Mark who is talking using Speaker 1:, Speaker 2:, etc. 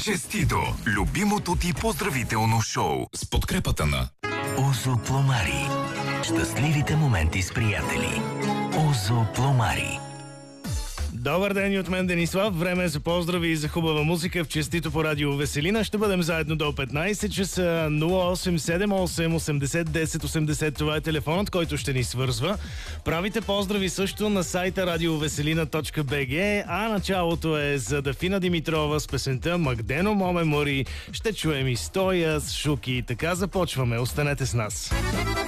Speaker 1: Честито! Любимото ти поздравително шоу с подкрепата на
Speaker 2: Озо Пломари. Щастливите моменти с приятели. Озо Пломари.
Speaker 3: Добър ден и от мен, Денислав. Време е за поздрави и за хубава музика в Честито по радио Веселина. Ще бъдем заедно до 15 часа. 0878 80 10 80. Това е телефонът, който ще ни свързва. Правите поздрави също на сайта radioveselina.bg, а началото е за Дафина Димитрова с песента Магдено Моме Мори. Ще чуем и Стоя с Шуки. Така започваме. Останете с нас.